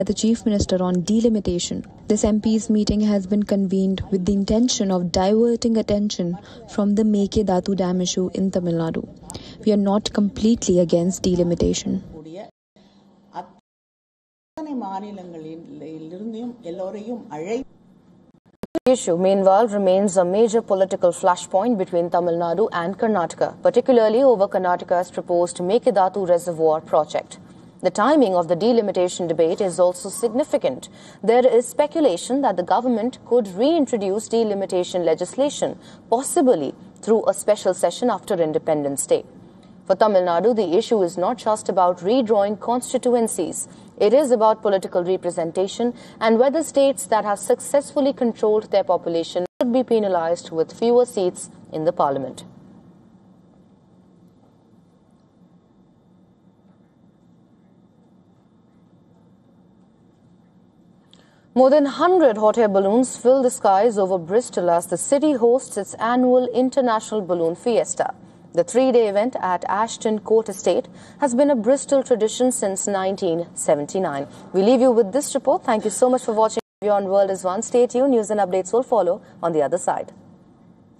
the Chief Minister on delimitation. This MP's meeting has been convened with the intention of diverting attention from the Mekedatu Dam issue in Tamil Nadu. We are not completely against delimitation. The issue, meanwhile, remains a major political flashpoint between Tamil Nadu and Karnataka, particularly over Karnataka's proposed Mekedatu Reservoir project. The timing of the delimitation debate is also significant. There is speculation that the government could reintroduce delimitation legislation, possibly through a special session after Independence Day. For Tamil Nadu, the issue is not just about redrawing constituencies. It is about political representation and whether states that have successfully controlled their population should be penalized with fewer seats in the parliament. More than 100 hot air balloons fill the skies over Bristol as the city hosts its annual International Balloon Fiesta. The three-day event at Ashton Court Estate has been a Bristol tradition since 1979. We leave you with this report. Thank you so much for watching on World is One. Stay tuned. News and updates will follow on the other side.